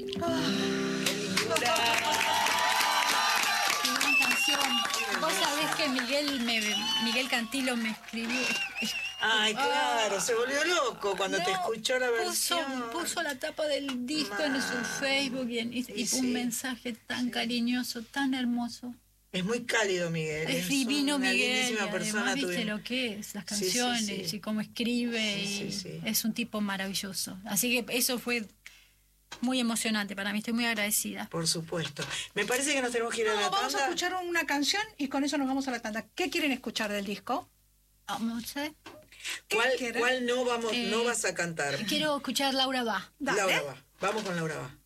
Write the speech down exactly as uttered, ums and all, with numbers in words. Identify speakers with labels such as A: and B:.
A: ¡Qué lindura!
B: Qué gran canción. Vos sabés que Miguel, me, Miguel Cantilo me escribió...
A: Ay, claro, se volvió loco cuando
B: No,
A: te escuchó la
B: puso,
A: versión.
B: puso la tapa del disco
A: Ma,
B: en su Facebook y, en- y
A: y
B: fue
A: sí,
B: un mensaje tan
A: sí.
B: cariñoso, tan hermoso.
A: Es muy cálido, Miguel.
B: Es divino
A: una
B: Miguel, y
A: lindísima
B: además
A: persona.
B: viste
A: tuvimos.
B: lo que es, las
A: Sí, sí,
B: canciones
A: sí.
B: y cómo escribe,
A: Sí,
B: y
A: sí, sí.
B: es un tipo maravilloso. Así que eso fue muy emocionante para mí, estoy muy agradecida.
A: Por supuesto. Me parece que nos tenemos que ir a
C: No,
A: la
C: vamos
A: tanda.
C: a escuchar una canción y con eso nos vamos a la tanda. ¿Qué quieren escuchar del disco?
B: Vamos a ver.
C: ¿Qué
A: ¿Cuál,
C: quieren?
A: cuál no, vamos,
B: Eh,
A: no vas a cantar?
B: Quiero escuchar Laura Va.
C: Dale.
A: Laura va. Vamos con Laura va.